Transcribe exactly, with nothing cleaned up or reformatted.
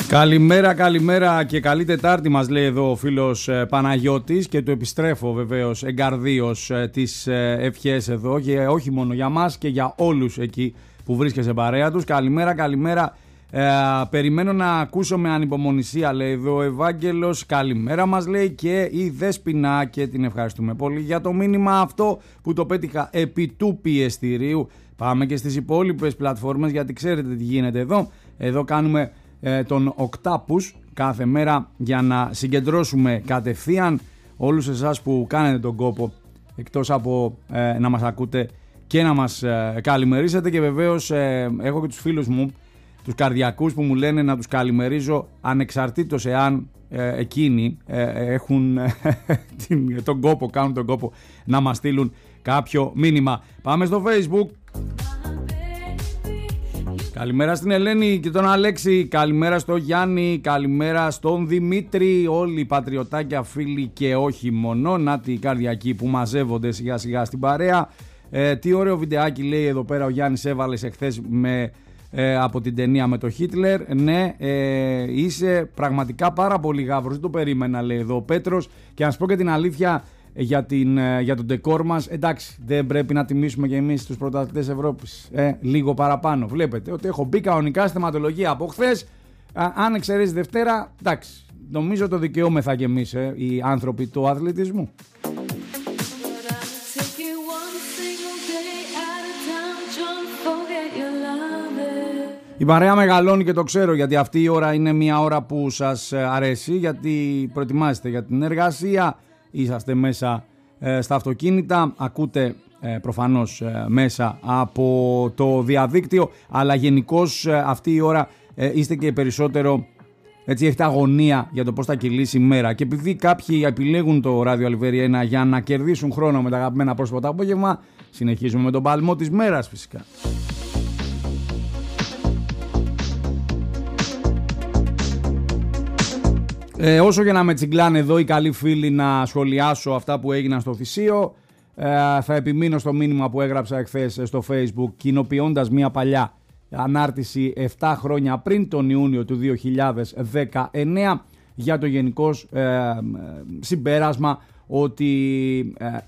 Καλημέρα, καλημέρα και καλή Τετάρτη μας λέει εδώ ο φίλος ε, Παναγιώτης και του επιστρέφω βεβαίως εγκαρδίως ε, τις ε, ευχές εδώ και όχι μόνο για μας και για όλους εκεί που βρίσκεσαι παρέα τους. Καλημέρα, καλημέρα. Ε, περιμένω να ακούσω με ανυπομονησία λέει εδώ ο Ευάγγελος. Καλημέρα μας λέει και η Δέσποινα και την ευχαριστούμε πολύ για το μήνυμα αυτό που το πέτυχα επί του πιεστηρίου. Πάμε και στις υπόλοιπες πλατφόρμες γιατί ξέρετε τι γίνεται εδώ. Εδώ κάνουμε ε, τον οκτάπους κάθε μέρα για να συγκεντρώσουμε κατευθείαν όλους εσάς που κάνετε τον κόπο εκτός από ε, να μας ακούτε και να μας ε, καλημερίσετε και βεβαίως ε, έχω και τους φίλους μου τους καρδιακούς που μου λένε να τους καλημερίζω ανεξαρτήτως εάν ε, εκείνοι ε, έχουν ε, τον κόπο, κάνουν τον κόπο να μας στείλουν κάποιο μήνυμα. Πάμε στο Facebook. Καλημέρα στην Ελένη και τον Αλέξη, καλημέρα στο Γιάννη, καλημέρα στον Δημήτρη, όλοι οι πατριωτάκια φίλοι και όχι μόνο, να τη καρδιακοί που μαζεύονται σιγά σιγά στην παρέα. Ε, τι ωραίο βιντεάκι λέει εδώ πέρα ο Γιάννης έβαλες εχθές με... Ε, από την ταινία με το Χίτλερ. Ναι, ε, είσαι πραγματικά πάρα πολύ γάβρος. Δεν το περίμενα λέει εδώ ο Πέτρος. Και να σου πω και την αλήθεια για, την, για τον ντεκόρ μας. Εντάξει, δεν πρέπει να τιμήσουμε και εμείς τους πρωταθλητές Ευρώπης ε, λίγο παραπάνω. Βλέπετε ότι έχω μπει κανονικά στη θεματολογία από χθες. Αν εξαιρέσει Δευτέρα, εντάξει, νομίζω το δικαιούμεθα και εμείς ε, οι άνθρωποι του αθλητισμού. Η παρέα μεγαλώνει και το ξέρω γιατί αυτή η ώρα είναι μια ώρα που σας αρέσει, γιατί προετοιμάζεστε για την εργασία, είσαστε μέσα ε, στα αυτοκίνητα, ακούτε ε, προφανώς ε, μέσα από το διαδίκτυο, αλλά γενικώς ε, αυτή η ώρα ε, είστε και περισσότερο, έτσι έχετε αγωνία για το πώς θα κυλήσει η μέρα. Και επειδή κάποιοι επιλέγουν το ράδιο Αλβέρια ένα για να κερδίσουν χρόνο με τα αγαπημένα πρόσωπα το απόγευμα, συνεχίζουμε με τον παλμό της μέρας φυσικά. Ε, όσο και να με τσιγκλάνε εδώ οι καλοί φίλοι να σχολιάσω αυτά που έγιναν στο Θησίο, ε, θα επιμείνω στο μήνυμα που έγραψα εχθές στο Facebook κοινοποιώντας μια παλιά ανάρτηση επτά χρόνια πριν τον Ιούνιο του δύο χιλιάδες δεκαεννέα για το γενικώς ε, συμπέρασμα ότι ε,